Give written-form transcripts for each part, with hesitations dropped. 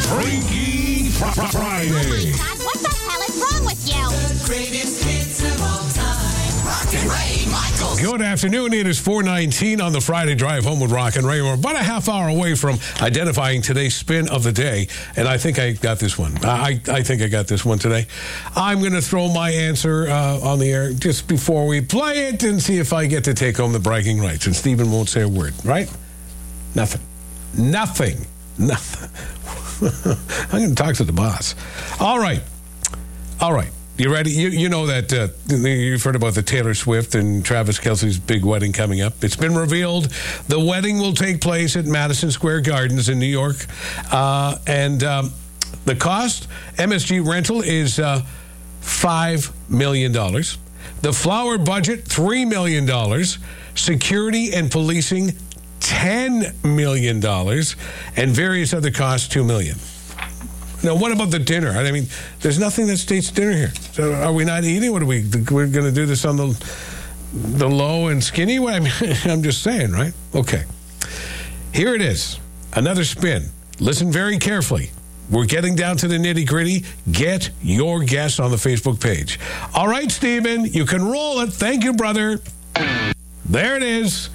Freaky Friday. God, what the hell is wrong with you? The greatest hits of all time. Rock and Ray Michaels. Good afternoon. It is 4:19 on the Friday Drive Home with Rock and Ray. We're about a half hour away from identifying today's spin of the day, and I think I got this one. I think I got this one today. I'm going to throw my answer on the air just before we play it and see if I get to take home the bragging rights. And Stephen won't say a word, right? Nothing. I'm going to talk to the boss. All right. You ready? You know that you've heard about the Taylor Swift and Travis Kelce's big wedding coming up. It's been revealed the wedding will take place at Madison Square Gardens in New York. And the cost, MSG rental, is $5 million. The flower budget, $3 million. Security and policing, $10 million. And various other costs, $2 million. Now, what about the dinner? I mean, there's nothing that states dinner here. So are we not eating? What are we're going to do this on the low and skinny way? I mean, I'm just saying, right? Okay. Here it is. Another spin. Listen very carefully. We're getting down to the nitty-gritty. Get your guess on the Facebook page. All right, Stephen, you can roll it. Thank you, brother. There it is.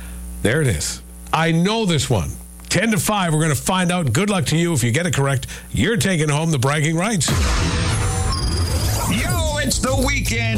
I know this one. 10 to 5, we're going to find out. Good luck to you. If you get it correct, you're taking home the bragging rights. Yo, it's the weekend.